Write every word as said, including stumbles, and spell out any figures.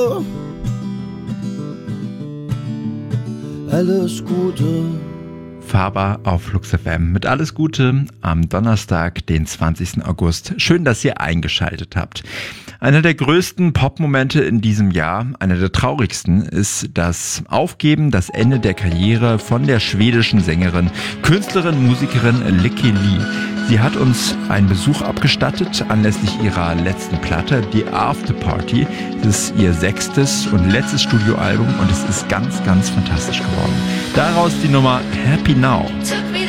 Alles Gute. Faber auf Flux F M mit Alles Gute am Donnerstag, den zwanzigsten August. Schön, dass ihr eingeschaltet habt. Einer der größten Pop-Momente in diesem Jahr, einer der traurigsten, ist das Aufgeben, das Ende der Karriere von der schwedischen Sängerin, Künstlerin, Musikerin Lykke Li. Sie hat uns einen Besuch abgestattet anlässlich ihrer letzten Platte, die After Party. Das ist ihr sechstes und letztes Studioalbum und es ist ganz, ganz fantastisch geworden. Daraus die Nummer Happy Now.